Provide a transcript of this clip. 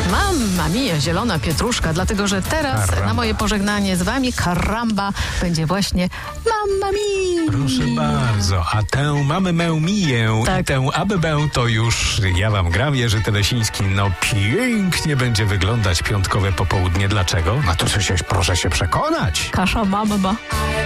Mamma mia, zielona pietruszka, dlatego że teraz Karamba. na moje pożegnanie z wami karamba będzie właśnie Mamma mia. Proszę bardzo, a tę mamy mę miję Tak. i tę abebę to już ja wam gram, Jerzy Telesiński. No pięknie będzie wyglądać piątkowe popołudnie. Dlaczego? No to coś proszę się przekonać. Kasza mamma.